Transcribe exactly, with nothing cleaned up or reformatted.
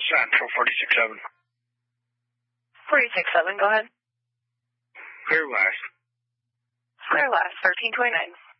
Central, forty-six seven. forty-six seven, go ahead. Clear last. Clear last, thirteen twenty-nine.